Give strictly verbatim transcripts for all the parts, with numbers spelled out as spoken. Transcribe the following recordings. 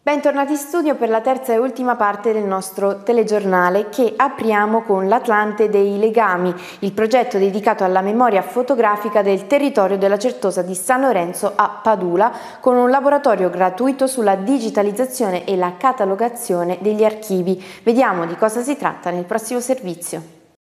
Bentornati in studio per la terza e ultima parte del nostro telegiornale che apriamo con l'Atlante dei Legami, il progetto dedicato alla memoria fotografica del territorio della Certosa di San Lorenzo a Padula, con un laboratorio gratuito sulla digitalizzazione e la catalogazione degli archivi. Vediamo di cosa si tratta nel prossimo servizio.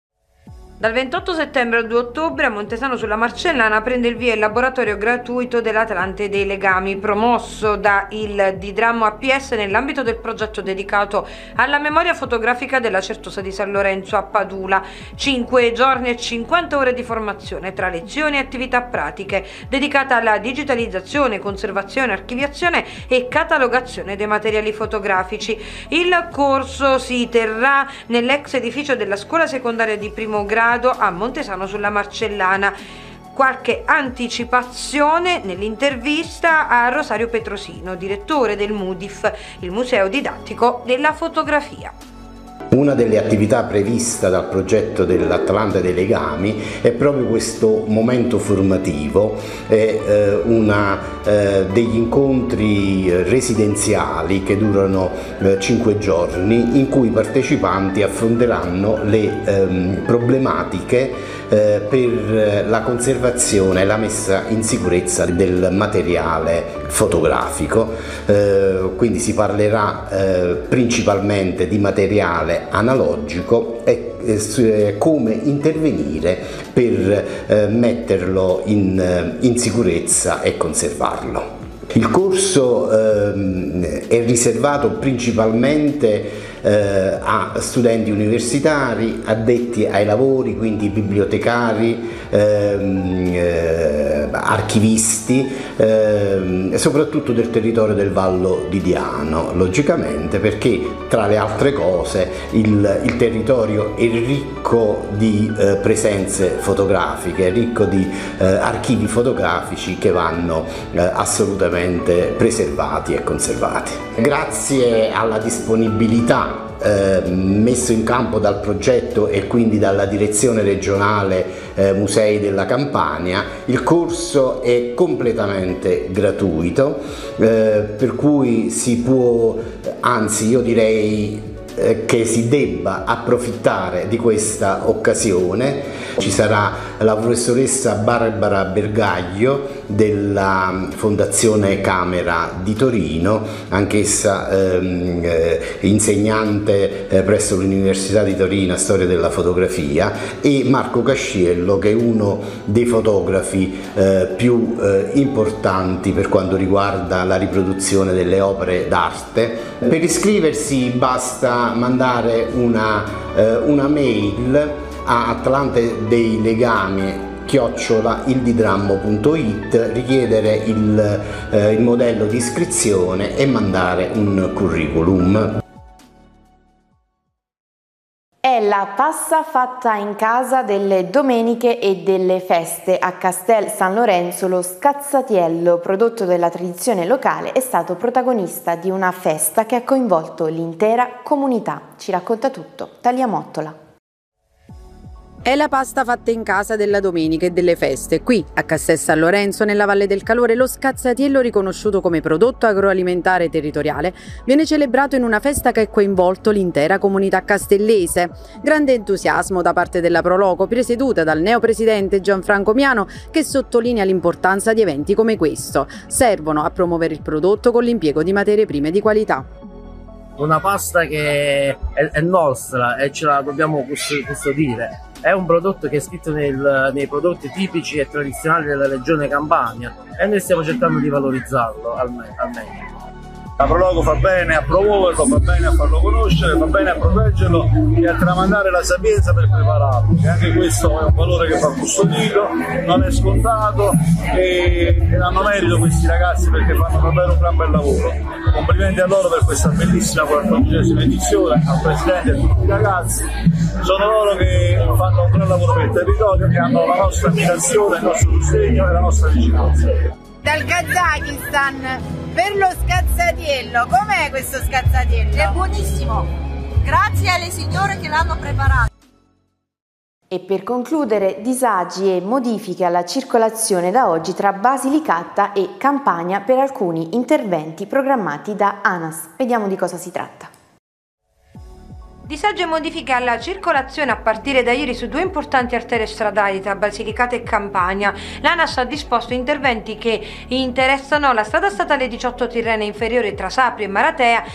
Dal ventotto settembre al due ottobre a Montesano sulla Marcellana prende il via il laboratorio gratuito dell'Atlante dei Legami, promosso da il Didrammo A P S nell'ambito del progetto dedicato alla memoria fotografica della Certosa di San Lorenzo a Padula. Cinque giorni e cinquanta ore di formazione tra lezioni e attività pratiche dedicata alla digitalizzazione, conservazione, archiviazione e catalogazione dei materiali fotografici. Il corso si terrà nell'ex edificio della scuola secondaria di primo grado a Montesano sulla Marcellana. Qualche anticipazione nell'intervista a Rosario Petrosino, direttore del MUDIF, il Museo Didattico della Fotografia. Una delle attività prevista dal progetto dell'Atlante dei Legami è proprio questo momento formativo, è eh, una, eh, degli incontri residenziali che durano eh, cinque giorni, in cui i partecipanti affronteranno le ehm, problematiche eh, per la conservazione e la messa in sicurezza del materiale fotografico. Eh, quindi si parlerà eh, principalmente di materiale analogico e eh, come intervenire per eh, metterlo in, in sicurezza e conservarlo. Il corso eh, è riservato principalmente eh, a studenti universitari, addetti ai lavori, quindi bibliotecari, ehm, eh, archivisti, eh, soprattutto del territorio del Vallo di Diano, logicamente, perché tra le altre cose il, il territorio è ricco di eh, presenze fotografiche, è ricco di eh, archivi fotografici che vanno eh, assolutamente preservati e conservati. Grazie alla disponibilità Eh, messo in campo dal progetto e quindi dalla direzione regionale eh, Musei della Campania, il corso è completamente gratuito, eh, per cui si può, anzi io direi eh, che si debba approfittare di questa occasione. Ci sarà la professoressa Barbara Bergaglio della Fondazione Camera di Torino, anch'essa ehm, eh, insegnante eh, presso l'Università di Torino a Storia della Fotografia, e Marco Casciello, che è uno dei fotografi eh, più eh, importanti per quanto riguarda la riproduzione delle opere d'arte. Per iscriversi basta mandare una, eh, una mail a Atlante dei Legami chiocciola ildidrammo punto it, richiedere il, eh, il modello di iscrizione e mandare un curriculum. È la pasta fatta in casa delle domeniche e delle feste. A Castel San Lorenzo lo scazzatiello, prodotto della tradizione locale, è stato protagonista di una festa che ha coinvolto l'intera comunità. Ci racconta tutto Talia Mottola. È la pasta fatta in casa della domenica e delle feste. Qui, a Castel San Lorenzo, nella Valle del Calore, lo scazzatiello, riconosciuto come prodotto agroalimentare territoriale, viene celebrato in una festa che ha coinvolto l'intera comunità castellese. Grande entusiasmo da parte della Proloco, presieduta dal neopresidente Gianfranco Miano, che sottolinea l'importanza di eventi come questo. Servono a promuovere il prodotto con l'impiego di materie prime di qualità. Una pasta che è, è nostra e ce la dobbiamo custodire. È un prodotto che è scritto nel, nei prodotti tipici e tradizionali della regione Campania e noi stiamo cercando di valorizzarlo al, me al meglio. La Proloco fa bene a promuoverlo, fa bene a farlo conoscere, fa bene a proteggerlo e a tramandare la sapienza per prepararlo. E anche questo è un valore che va custodito, non è scontato e, e hanno merito questi ragazzi perché fanno davvero un gran bel lavoro. Complimenti a loro per questa bellissima quattordicesima edizione, al Presidente e a tutti i ragazzi. Sono loro che fanno un gran lavoro per il territorio, che hanno la nostra ammirazione, il nostro sostegno e la nostra vicinanza. Dal Kazakistan per lo scazzatiello. Com'è questo scazzatiello? È buonissimo, grazie alle signore che l'hanno preparato. E per concludere, disagi e modifiche alla circolazione da oggi tra Basilicata e Campania per alcuni interventi programmati da ANAS. Vediamo di cosa si tratta. Disagi e modifiche alla circolazione a partire da ieri su due importanti arterie stradali tra Basilicata e Campania. L'ANAS ha disposto interventi che interessano la strada statale diciotto Tirrene Inferiore tra Sapri e Maratea